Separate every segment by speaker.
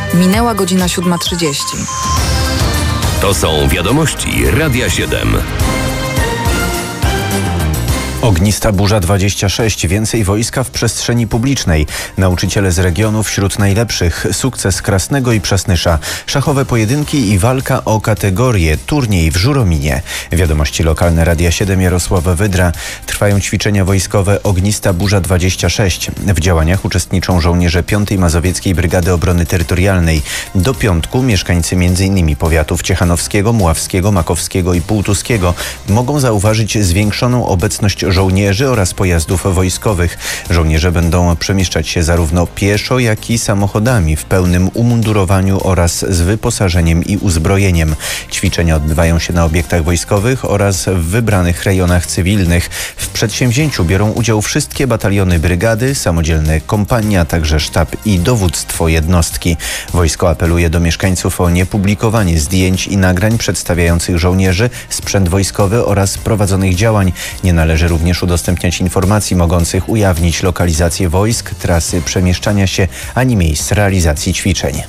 Speaker 1: Minęła godzina 7:30.
Speaker 2: To są wiadomości Radia 7.
Speaker 3: Ognista burza 26. Więcej wojska w przestrzeni publicznej. Nauczyciele z regionu wśród najlepszych. Sukces Krasnego i Przasnysza. Szachowe pojedynki i walka o kategorię. Turniej w Żurominie. Wiadomości lokalne Radia 7. Jarosław Wydra. Trwają ćwiczenia wojskowe Ognista burza 26. W działaniach uczestniczą żołnierze 5. Mazowieckiej Brygady Obrony Terytorialnej. Do piątku mieszkańcy m.in. powiatów ciechanowskiego, mławskiego, makowskiego i półtuskiego mogą zauważyć zwiększoną obecność żołnierzy oraz pojazdów wojskowych. Żołnierze będą przemieszczać się zarówno pieszo, jak i samochodami w pełnym umundurowaniu oraz z wyposażeniem i uzbrojeniem. Ćwiczenia odbywają się na obiektach wojskowych oraz w wybranych rejonach cywilnych. W przedsięwzięciu biorą udział wszystkie bataliony brygady, samodzielne kompanie, a także sztab i dowództwo jednostki. Wojsko apeluje do mieszkańców o niepublikowanie zdjęć i nagrań przedstawiających żołnierzy, sprzęt wojskowy oraz prowadzonych działań. Nie należy również udostępniać informacji mogących ujawnić lokalizację wojsk, trasy przemieszczania się, ani miejsc realizacji ćwiczeń.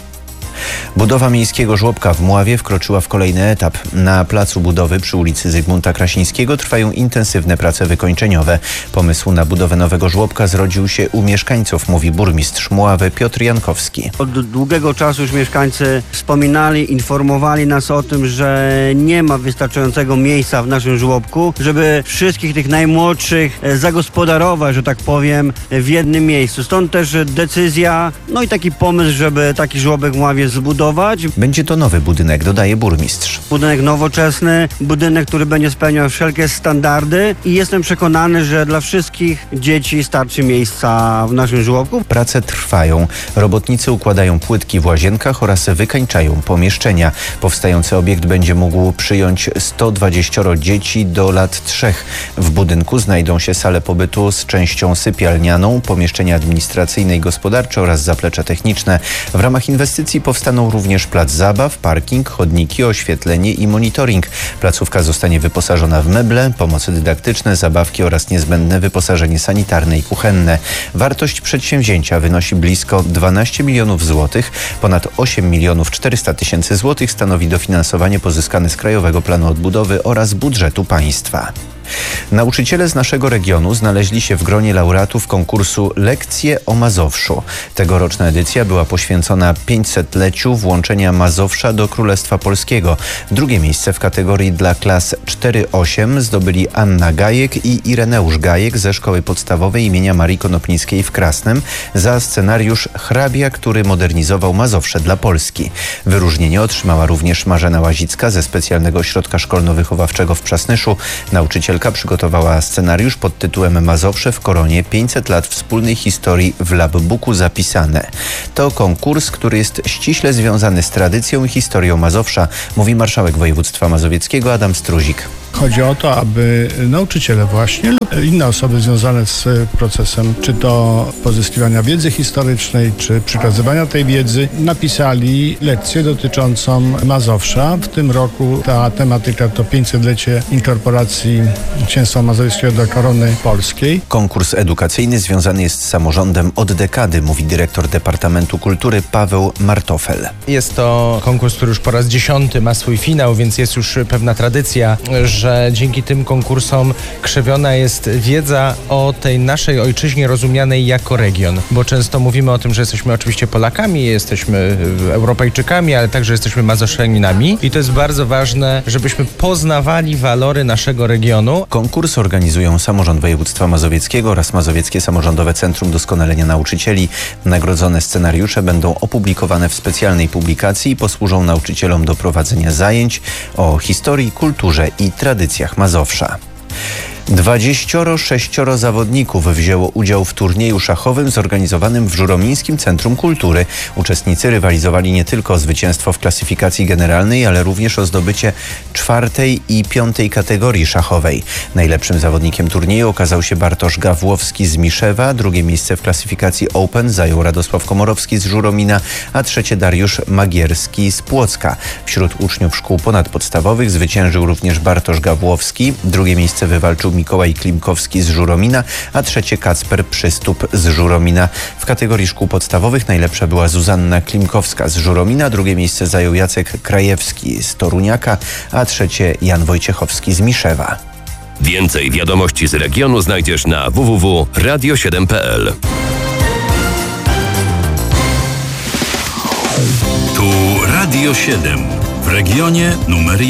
Speaker 3: Budowa miejskiego żłobka w Mławie wkroczyła w kolejny etap. Na placu budowy przy ulicy Zygmunta Krasińskiego trwają intensywne prace wykończeniowe. Pomysł na budowę nowego żłobka zrodził się u mieszkańców, mówi burmistrz Mławy Piotr Jankowski.
Speaker 4: Od długiego czasu już mieszkańcy wspominali, informowali nas o tym, że nie ma wystarczającego miejsca w naszym żłobku, żeby wszystkich tych najmłodszych zagospodarować, że tak powiem, w jednym miejscu. Stąd też decyzja, no i taki pomysł, żeby taki żłobek w Mławie zbudować.
Speaker 3: Będzie to nowy budynek, dodaje burmistrz.
Speaker 4: Budynek nowoczesny, budynek, który będzie spełniał wszelkie standardy i jestem przekonany, że dla wszystkich dzieci starczy miejsca w naszym żłobku.
Speaker 3: Prace trwają. Robotnicy układają płytki w łazienkach oraz wykańczają pomieszczenia. Powstający obiekt będzie mógł przyjąć 120 dzieci do lat 3. W budynku znajdą się sale pobytu z częścią sypialnianą, pomieszczenia administracyjne i gospodarcze oraz zaplecze techniczne. W ramach inwestycji powstaną również plac zabaw, parking, chodniki, oświetlenie i monitoring. Placówka zostanie wyposażona w meble, pomoce dydaktyczne, zabawki oraz niezbędne wyposażenie sanitarne i kuchenne. Wartość przedsięwzięcia wynosi blisko 12 milionów złotych. Ponad 8 milionów 400 tysięcy złotych stanowi dofinansowanie pozyskane z Krajowego Planu Odbudowy oraz budżetu państwa. Nauczyciele z naszego regionu znaleźli się w gronie laureatów konkursu Lekcje o Mazowszu. Tegoroczna edycja była poświęcona 500-leciu włączenia Mazowsza do Królestwa Polskiego. Drugie miejsce w kategorii dla klas 4-8 zdobyli Anna Gajek i Ireneusz Gajek ze Szkoły Podstawowej imienia Marii Konopnickiej w Krasnem za scenariusz Hrabia, który modernizował Mazowsze dla Polski. Wyróżnienie otrzymała również Marzena Łazicka ze Specjalnego Ośrodka Szkolno-Wychowawczego w Przasnyszu. Nauczycielka przygotowała scenariusz pod tytułem Mazowsze w koronie 500 lat wspólnej historii w Labbooku zapisane. To konkurs, który jest ściśle związany z tradycją i historią Mazowsza, mówi marszałek województwa mazowieckiego Adam Struzik.
Speaker 5: Chodzi o to, aby nauczyciele właśnie lub inne osoby związane z procesem, czy to pozyskiwania wiedzy historycznej, czy przekazywania tej wiedzy, napisali lekcję dotyczącą Mazowsza. W tym roku ta tematyka to 500-lecie inkorporacji Księstwa Mazowieckiego do Korony Polskiej.
Speaker 3: Konkurs edukacyjny związany jest z samorządem od dekady, mówi dyrektor Departamentu Kultury Paweł Martofel.
Speaker 6: Jest to konkurs, który już po raz 10. ma swój finał, więc jest już pewna tradycja, że dzięki tym konkursom krzewiona jest wiedza o tej naszej ojczyźnie rozumianej jako region. Bo często mówimy o tym, że jesteśmy oczywiście Polakami, jesteśmy Europejczykami, ale także jesteśmy Mazowszaninami i to jest bardzo ważne, żebyśmy poznawali walory naszego regionu.
Speaker 3: Konkurs organizują samorząd województwa mazowieckiego oraz Mazowieckie Samorządowe Centrum Doskonalenia Nauczycieli. Nagrodzone scenariusze będą opublikowane w specjalnej publikacji i posłużą nauczycielom do prowadzenia zajęć o historii, kulturze i tradycjach Mazowsza. 26 zawodników wzięło udział w turnieju szachowym zorganizowanym w Żuromińskim Centrum Kultury. Uczestnicy rywalizowali nie tylko o zwycięstwo w klasyfikacji generalnej, ale również o zdobycie 4. i 5. kategorii szachowej. Najlepszym zawodnikiem turnieju okazał się Bartosz Gawłowski z Miszewa, drugie miejsce w klasyfikacji Open zajął Radosław Komorowski z Żuromina, a trzecie Dariusz Magierski z Płocka. Wśród uczniów szkół ponadpodstawowych zwyciężył również Bartosz Gawłowski. Drugie miejsce wywalczył miejscu Mikołaj Klimkowski z Żuromina, a trzecie Kacper Przystup z Żuromina. W kategorii szkół podstawowych najlepsza była Zuzanna Klimkowska z Żuromina, drugie miejsce zajął Jacek Krajewski z Toruniaka, a trzecie Jan Wojciechowski z Miszewa.
Speaker 2: Więcej wiadomości z regionu znajdziesz na www.radio7.pl.
Speaker 7: Tu Radio 7 w regionie numer 1.